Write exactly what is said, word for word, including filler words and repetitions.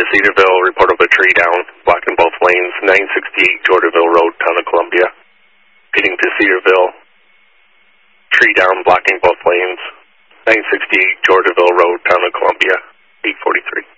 to Cedarville, report of a tree down, blocking both lanes, nine sixty-eight Jordanville Road, Town of Columbia. Getting to Cedarville, tree down, blocking both lanes, nine sixty-eight Jordanville Road, Town of Columbia, eight forty-three.